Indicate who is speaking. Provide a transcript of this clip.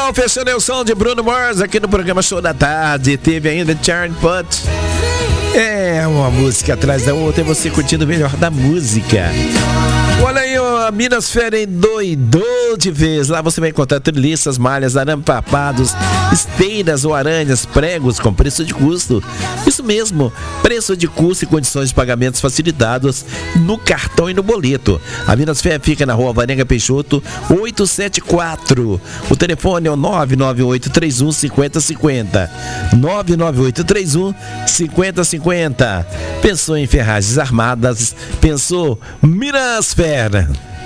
Speaker 1: Legal, fechando o som de Bruno Mars aqui no programa Show da Tarde. Teve ainda Charlie Puth. É uma música atrás da outra e você curtindo o melhor da música. Olha aí, a Minas Ferem doidou de vez. Lá você vai encontrar treliças, malhas, arame papados, esteiras ou aranhas, pregos com preço de custo. Isso mesmo, preço de custo e condições de pagamentos facilitados no cartão e no boleto. A Minas Ferem fica na rua Varenga Peixoto, 874. O telefone é o 99831 5050. 99831 5050. Pensou em ferragens armadas? Pensou Minas Ferem.